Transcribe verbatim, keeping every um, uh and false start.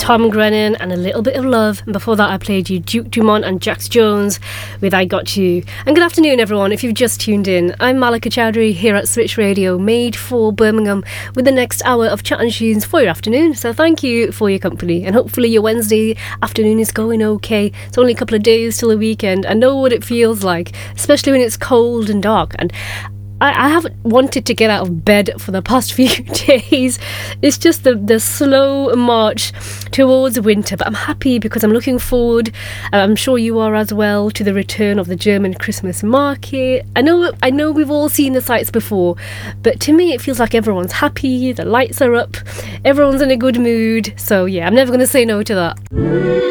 Tom Grennan and A Little Bit of Love. And before that, I played you Duke Dumont and Jax Jones with I Got You. And good afternoon, everyone, if you've just tuned in. I'm Malika Chowdhury here at Switch Radio, made for Birmingham, with the next hour of chat and tunes for your afternoon. So thank you for your company. And hopefully your Wednesday afternoon is going okay. It's only a couple of days till the weekend. I know what it feels like, especially when it's cold and dark. And I, I haven't wanted to get out of bed for the past few days. It's just the, the slow march towards winter, but I'm happy because I'm looking forward, and I'm sure you are as well, to the return of the German Christmas market. I know I know we've all seen the sights before, but to me it feels like everyone's happy, the lights are up, everyone's in a good mood. So yeah, I'm never going to say no to that.